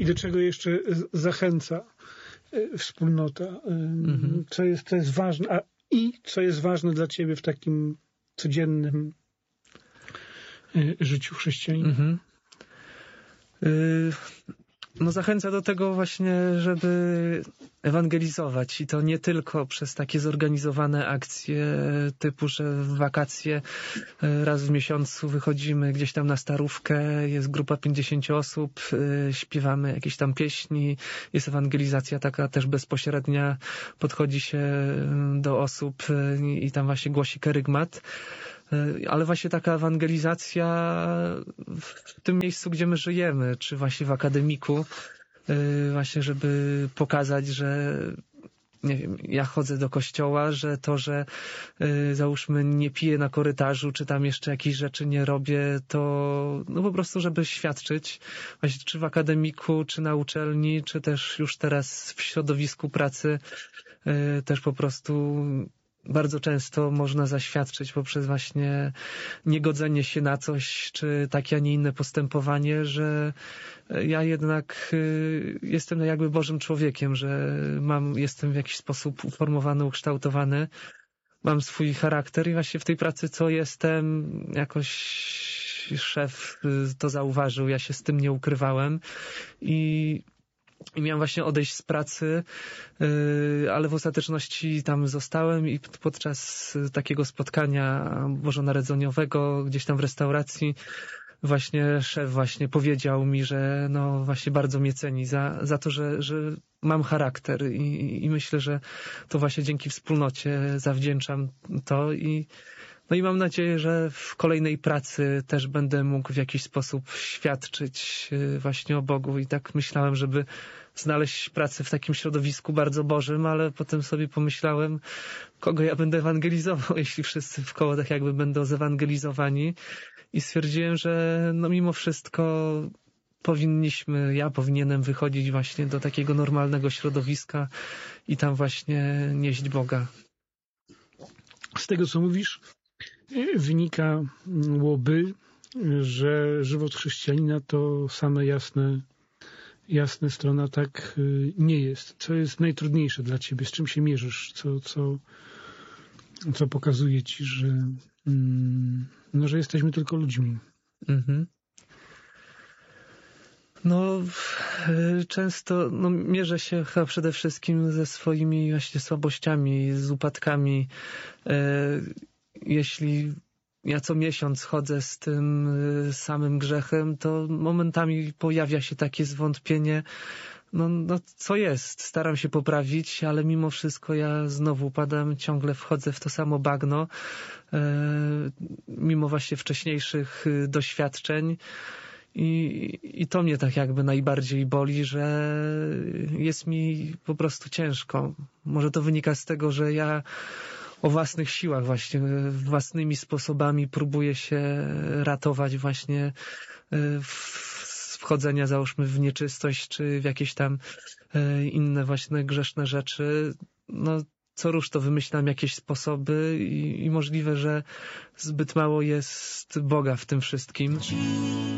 do czego jeszcze zachęca wspólnota? Co jest ważne, co jest ważne dla ciebie w takim codziennym życiu chrześcijanina? No zachęca do tego właśnie, żeby ewangelizować i to nie tylko przez takie zorganizowane akcje typu, że w wakacje raz w miesiącu wychodzimy gdzieś tam na Starówkę, jest grupa 50 osób, śpiewamy jakieś tam pieśni, jest ewangelizacja taka też bezpośrednia, podchodzi się do osób i tam właśnie głosi kerygmat. Ale właśnie taka ewangelizacja w tym miejscu, gdzie my żyjemy, czy właśnie w akademiku, właśnie żeby pokazać, że nie wiem, ja chodzę do kościoła, że to, że załóżmy nie piję na korytarzu, czy tam jeszcze jakieś rzeczy nie robię, to no po prostu, żeby świadczyć właśnie czy w akademiku, czy na uczelni, czy też już teraz w środowisku pracy też po prostu bardzo często można zaświadczyć poprzez właśnie niegodzenie się na coś, czy takie, a nie inne postępowanie, że ja jednak jestem jakby Bożym człowiekiem, że jestem w jakiś sposób uformowany, ukształtowany, mam swój charakter i właśnie w tej pracy, co jestem, jakoś szef to zauważył, ja się z tym nie ukrywałem i miałem właśnie odejść z pracy, ale w ostateczności tam zostałem i podczas takiego spotkania bożonarodzeniowego gdzieś tam w restauracji właśnie szef właśnie powiedział mi, że no właśnie bardzo mnie ceni za to, że mam charakter i myślę, że to właśnie dzięki wspólnocie zawdzięczam to no i mam nadzieję, że w kolejnej pracy też będę mógł w jakiś sposób świadczyć właśnie o Bogu i tak myślałem, żeby znaleźć pracę w takim środowisku bardzo Bożym, ale potem sobie pomyślałem, kogo ja będę ewangelizował, jeśli wszyscy wkoło tak jakby będą zewangelizowani i stwierdziłem, że no mimo wszystko ja powinienem wychodzić właśnie do takiego normalnego środowiska i tam właśnie nieść Boga. Z tego, co mówisz, wynikałoby, że żywot chrześcijanina to same jasne strona, tak nie jest. Co jest najtrudniejsze dla ciebie? Z czym się mierzysz? Co pokazuje ci, że jesteśmy tylko ludźmi? Mhm. No, często mierzę się chyba przede wszystkim ze swoimi właśnie słabościami, z upadkami. Jeśli ja co miesiąc chodzę z tym samym grzechem, to momentami pojawia się takie zwątpienie, no co jest? Staram się poprawić, ale mimo wszystko ja znowu upadam, ciągle wchodzę w to samo bagno, mimo właśnie wcześniejszych doświadczeń. I to mnie tak jakby najbardziej boli, że jest mi po prostu ciężko. Może to wynika z tego, że ja o własnych siłach właśnie, własnymi sposobami próbuję się ratować właśnie wchodzenia załóżmy w nieczystość, czy w jakieś tam inne właśnie grzeszne rzeczy. No co rusz to wymyślam jakieś sposoby i możliwe, że zbyt mało jest Boga w tym wszystkim.